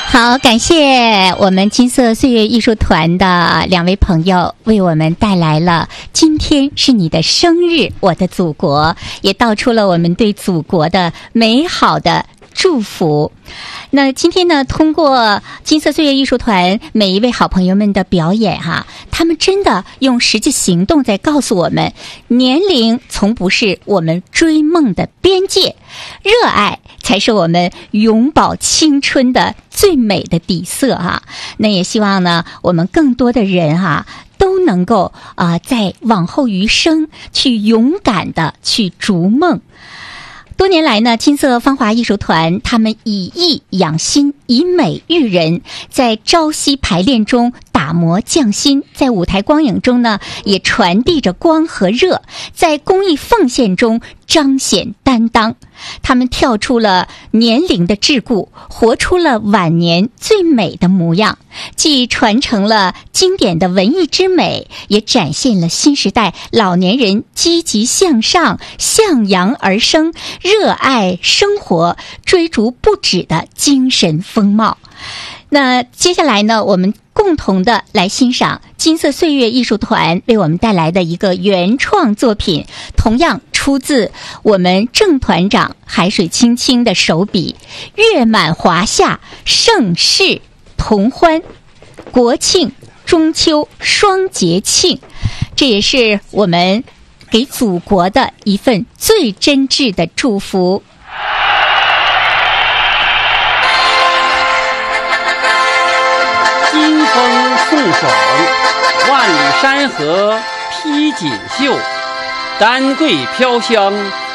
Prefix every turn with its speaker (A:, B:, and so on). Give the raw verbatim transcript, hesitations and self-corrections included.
A: 好，感谢我们金色岁月艺术团的两位朋友为我们带来了今天是你的生日，我的祖国，也道出了我们对祖国的美好的祝福。那今天呢，通过金色岁月艺术团每一位好朋友们的表演哈，他们真的用实际行动在告诉我们，年龄从不是我们追梦的边界，热爱才是我们永葆青春的最美的底色哈。那也希望呢，我们更多的人哈都能够啊、呃，在往后余生去勇敢的去逐梦。多年来呢，金色芳华艺术团他们以艺养心，以美育人，在朝夕排练中打磨匠心，在舞台光影中呢也传递着光和热，在公益奉献中彰显担当。他们跳出了年龄的桎梏，活出了晚年最美的模样，既传承了经典的文艺之美，也展现了新时代老年人积极向上、向阳而生、热爱生活、追逐不止的精神风貌。那接下来呢，我们共同的来欣赏金色岁月艺术团为我们带来的一个原创作品，同样出自我们郑团长海水清清的手笔。月满华夏，盛世同欢，国庆中秋双节庆，这也是我们给祖国的一份最真挚的祝福。
B: 金风送爽，万里山河披锦绣，丹桂飘香，